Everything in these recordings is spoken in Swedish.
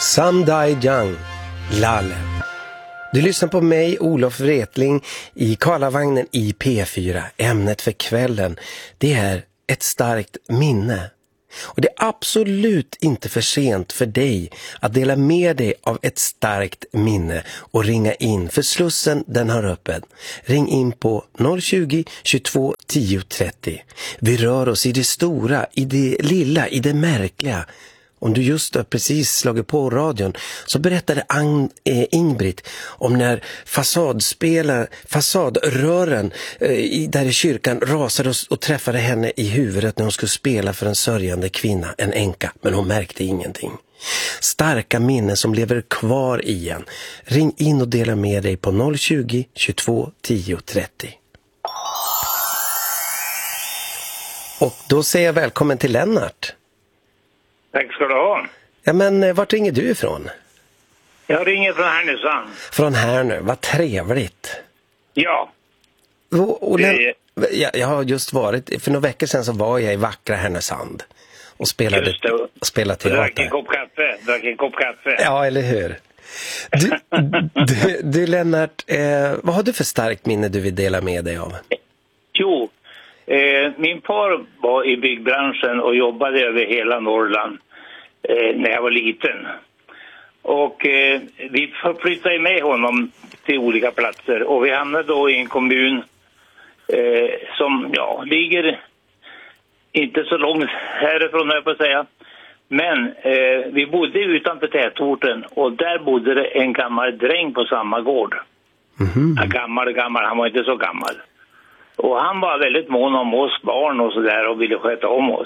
Some Die Young, Lalle. Du lyssnar på mig, Olof Wretling, i Karlavagnen i P4. Ämnet för kvällen, det är ett starkt minne. Och det är absolut inte för sent för dig att dela med dig av ett starkt minne och ringa in, för Slussen den har öppet. Ring in på 020 22 10 30. Vi rör oss i det stora, i det lilla, i det märkliga. Om du just har precis slagit på radion så berättade Ingrid om när fasadrören där i kyrkan rasade och träffade henne i huvudet när hon skulle spela för en sörjande kvinna, en änka, men hon märkte ingenting. Starka minnen som lever kvar i en. Ring in och dela med dig på 020 22 10 30. Och då säger jag välkommen till Lennart. Tack ska du ha. Ja, men vart ringer du ifrån? Jag ringer från Härnösand. Från Härnö, vad trevligt. Ja. Och jag har just varit, för några veckor sedan så var jag i vackra Härnösand och spelade teater. Drack en kopp kaffe. Ja, eller hur? Du Lennart, vad har du för starkt minne du vill dela med dig av? Jo, min far var i byggbranschen och jobbade över hela Norrland när jag var liten. Och vi flyttade med honom till olika platser. Och vi hamnade då i en kommun som ligger inte så långt härifrån, jag får säga. Men vi bodde utanför tätorten och där bodde det en gammal dräng på samma gård. Mm-hmm. Gammal, han var inte så gammal. Och han var väldigt mån om oss barn och sådär och ville sköta om oss.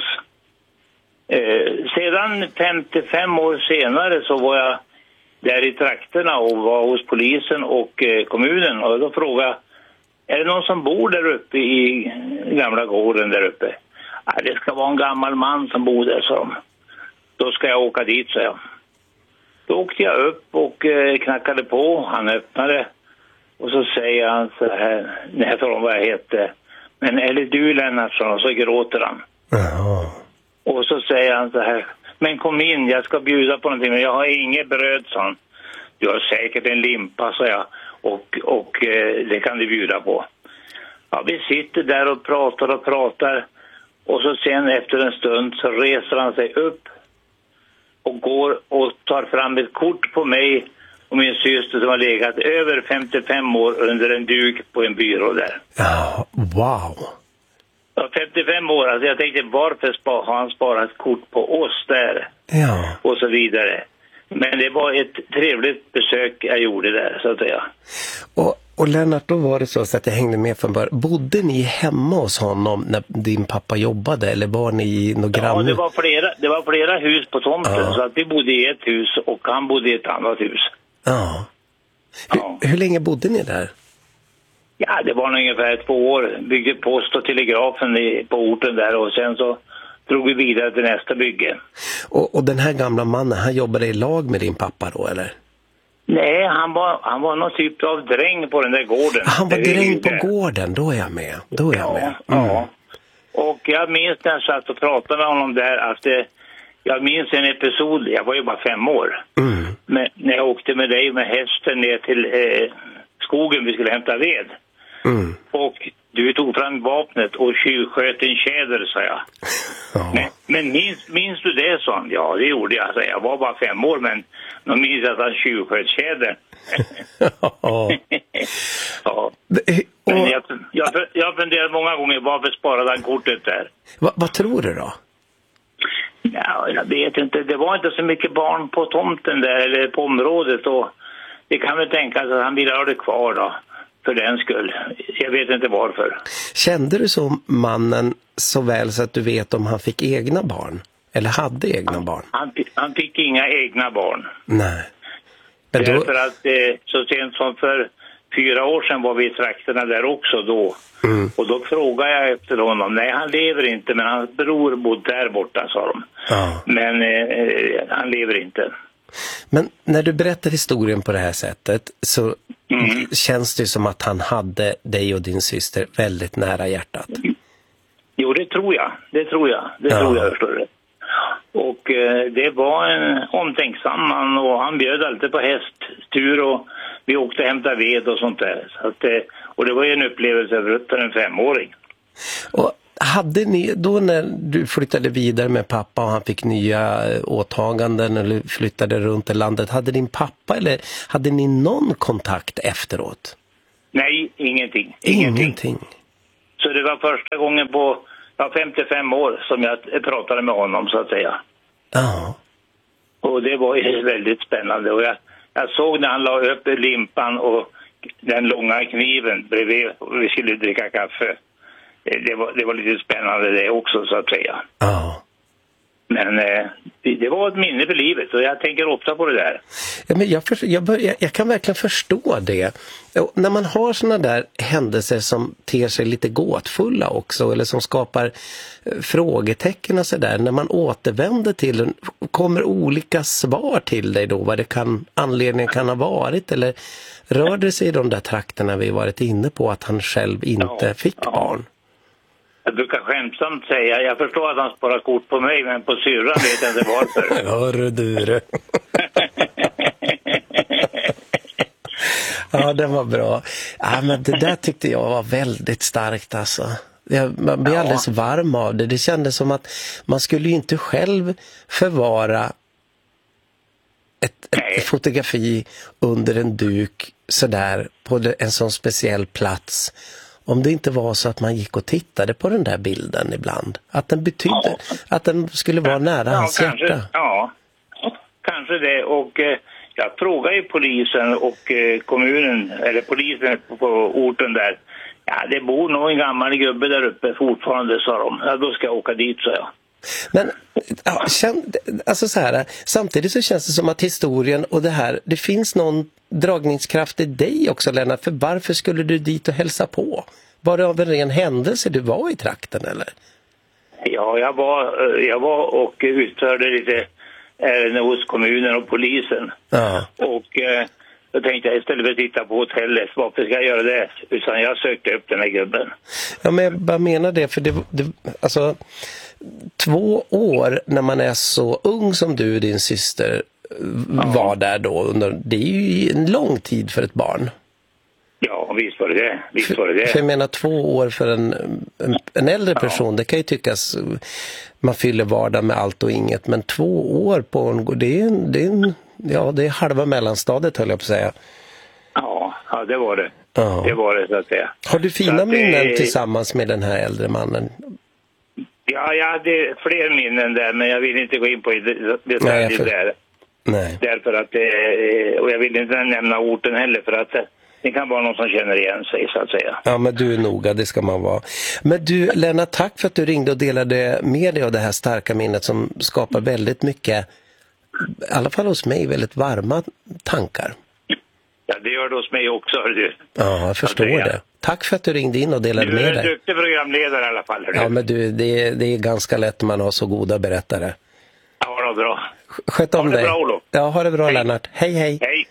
Sedan 55 år senare så var jag där i trakterna och var hos polisen och kommunen. Och då frågade jag, är det någon som bor där uppe i gamla gården där uppe? Ja, det ska vara en gammal man som bor där, sa de. Då ska jag åka dit, sa jag. Då åkte jag upp och knackade på. Han öppnade. Och så säger han så här, när jag talar om vad jag heter. Men är det du, Lennartsson? Och så gråter han. Jaha. Och så säger han så här, men kom in, jag ska bjuda på någonting. Men jag har inget bröd, sa han. Du har säkert en limpa, sa jag. Och det kan du bjuda på. Ja, vi sitter där och pratar. Och så sen efter en stund så reser han sig upp. Och går och tar fram ett kort på mig och min syster som har legat över 55 år under en duk på en byrå där. Ja, wow. Ja, 55 år, alltså jag tänkte varför har han sparat kort på oss där? Ja. Och så vidare. Men det var ett trevligt besök jag gjorde där, så att säga. Och Lennart, då var det så att jag hängde med från början. Bodde ni hemma hos honom när din pappa jobbade? Eller var ni i något grann? Ja, det var flera hus på tomten. Så att vi bodde i ett hus och han bodde i ett annat hus. Ja. Hur länge bodde ni där? Ja, det var ungefär 2 år. Byggde post och telegrafen på orten där och sen så drog vi vidare till nästa bygge. Och den här gamla mannen, han jobbade i lag med din pappa då, eller? Nej, han var någon typ av dräng på den där gården. Han var dräng på gården, då är jag med. Ja. Och jag minns när jag satt och pratade med honom där att jag minns en episod, jag var ju bara 5 år. Men när jag åkte med dig med hästen ner till skogen, vi skulle hämta ved. Och du tog fram vapnet och sköt en tjäder, sa jag. Ja. Men minns du det, sa han? Ja, det gjorde jag. Så jag var bara 5 år, men de minns att han sköt tjäder. Ja. Men jag funderat många gånger varför sparade han kortet där. Vad tror du då? Ja, jag vet inte. Det var inte så mycket barn på tomten där eller på området. Och det kan väl tänkas att han ville ha det kvar då. För den skull. Jag vet inte varför. Kände du så mannen så väl så att du vet om han fick egna barn? Eller hade egna barn? Han fick inga egna barn. Nej. Men därför att så sent som för 4 år sedan var vi i trakterna där också då. Och då frågade jag efter honom. Nej, han lever inte, men hans bror bodde där borta, sa de. Men han lever inte. Men när du berättar historien på det här sättet så känns det som att han hade dig och din syster väldigt nära hjärtat. Jo, det tror jag. Det tror jag, förstår du. Och det var en omtänksam man och han bjöd alltid på hästtur och vi åkte och hämtade ved och sånt där. Så att, och det var ju en upplevelse för en 5-åring. Och hade ni, då när du flyttade vidare med pappa och han fick nya åtaganden eller flyttade runt i landet, hade din pappa eller hade ni någon kontakt efteråt? Nej, ingenting. Så det var första gången på 55 år som jag pratade med honom så att säga. Ja. Och det var ju väldigt spännande och jag såg när han la upp limpan och den långa kniven bredvid och vi skulle dricka kaffe. Det var lite spännande det också så att säga. Ja. Men det var ett minne för livet och jag tänker ofta på det där. Ja, men jag kan verkligen förstå det. Och när man har såna där händelser som ter sig lite gåtfulla också eller som skapar frågetecken och sådär. När man återvänder till den, kommer olika svar till dig då vad det anledningen kan ha varit eller rör det sig i de där trakterna vi varit inne på att han själv inte fick barn? Jag brukar skämtsamt säga, jag förstår att han sparar kort på mig, men på syrran vet jag inte varför. Hörru du. Ja, det var bra. Ja, men det där tyckte jag var väldigt starkt alltså. Man blev alldeles varm av det. Det kändes som att man skulle ju inte själv förvara ett fotografi under en duk sådär på en sån speciell plats. Om det inte var så att man gick och tittade på den där bilden ibland. Att den betydde, att den skulle vara nära hans hjärta. Ja, kanske det. Och jag frågade ju polisen och kommunen, eller polisen på orten där. Ja, det bor nog en gammal gubbe där uppe fortfarande, sa de. Ja, då ska jag åka dit, sa jag. Men alltså så här, samtidigt så känns det som att historien och det finns någon dragningskraft i dig också, Lennart, för varför skulle du dit och hälsa på? Var det av en ren händelse du var i trakten eller? Ja, jag var och utförde lite ärenden hos kommunen och polisen. Ja. Och då tänkte jag istället för att titta på hotellet, varför ska jag göra det? Utan jag sökte upp den här gubben. Ja, men jag bara menar det, för det alltså 2 år när man är så ung som du och din syster var där då, det är ju en lång tid för ett barn. Ja, visst var det det. För jag menar 2 år för en äldre person, det kan ju tyckas man fyller vardag med allt och inget, men 2 år på det är halva mellanstadiet, höll jag på att säga. Ja, det var det. Ja. Det var det så att säga. Har du fina minnen tillsammans med den här äldre mannen? Ja, jag hade fler minnen där, men jag vill inte gå in på detaljer där. Nej. Därför att, och jag vill inte nämna orten heller, för att det kan vara någon som känner igen sig, så att säga. Ja, men du är noga, det ska man vara. Men du, Lennart, tack för att du ringde och delade med dig av det här starka minnet som skapar väldigt mycket, i alla fall hos mig, väldigt varma tankar. Ja, det gör det hos mig också, hör du. Ja, jag förstår det. Tack för att du ringde in och delade med dig. Du är en duktig programledare i alla fall, hör du. Ja, men du, det är ganska lätt när man har så goda berättare. Ja, det var bra. Sköt om dig. Ha det bra, Olof. Ja, ha det bra, hej. Lennart. Hej, hej. Hej.